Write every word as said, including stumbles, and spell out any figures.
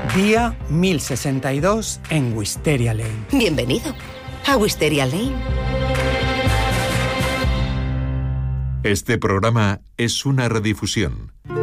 Día mil sesenta y dos en Wisteria Lane. Bienvenido a Wisteria Lane. Este programa es una redifusión.